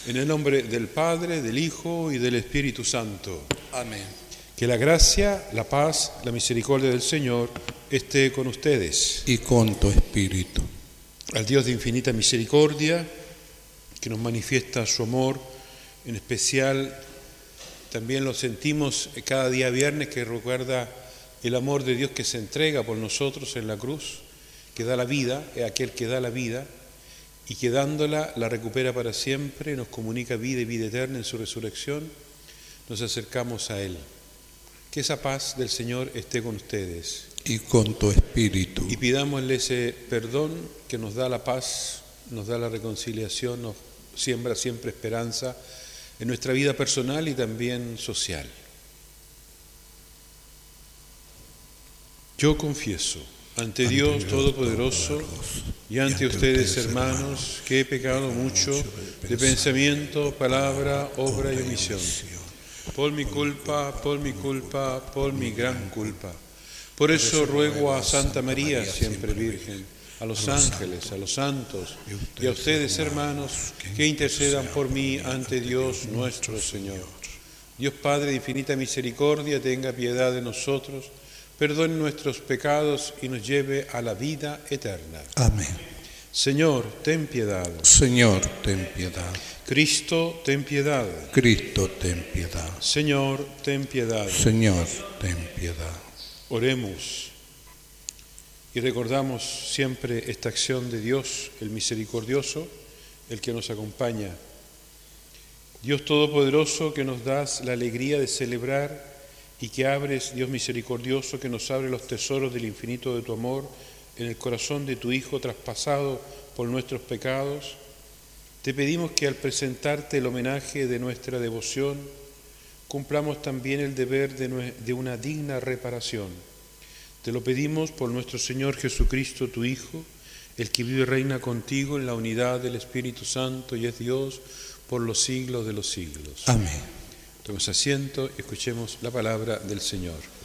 En el nombre del Padre, del Hijo y del Espíritu Santo. Amén. Que la gracia, la paz, la misericordia del Señor esté con ustedes. Y con tu espíritu. Al Dios de infinita misericordia, que nos manifiesta su amor, en especial también lo sentimos cada día viernes, que recuerda el amor de Dios que se entrega por nosotros en la cruz, que da la vida, es aquel que da la vida, y que dándola la recupera para siempre, nos comunica vida y vida eterna en su resurrección. Nos acercamos a Él. Que esa paz del Señor esté con ustedes. Y con tu espíritu. Y pidámosle ese perdón que nos da la paz, nos da la reconciliación, nos siembra siempre esperanza en nuestra vida personal y también social. Yo confieso ante Dios Todopoderoso y ante ustedes, hermanos, que he pecado mucho de pensamiento, palabra, obra y omisión. Por mi culpa, por mi gran culpa. Por eso ruego a Santa María, siempre Virgen, a los ángeles, a los santos y a ustedes, hermanos, que intercedan por mí ante Dios nuestro Señor. Dios Padre de infinita misericordia, tenga piedad de nosotros, perdone nuestros pecados y nos lleve a la vida eterna. Amén. Señor, ten piedad. Señor, ten piedad. Cristo, ten piedad. Cristo, ten piedad. Señor, ten piedad. Señor, ten piedad. Oremos y recordamos siempre esta acción de Dios, el misericordioso, el que nos acompaña. Dios Todopoderoso, que nos das la alegría de celebrar y que abres, Dios misericordioso, que nos abre los tesoros del infinito de tu amor en el corazón de tu Hijo traspasado por nuestros pecados, te pedimos que al presentarte el homenaje de nuestra devoción, cumplamos también el deber de una digna reparación. Te lo pedimos por nuestro Señor Jesucristo, tu Hijo, el que vive y reina contigo en la unidad del Espíritu Santo y es Dios por los siglos de los siglos. Amén. Tomemos asiento y escuchemos la palabra del Señor.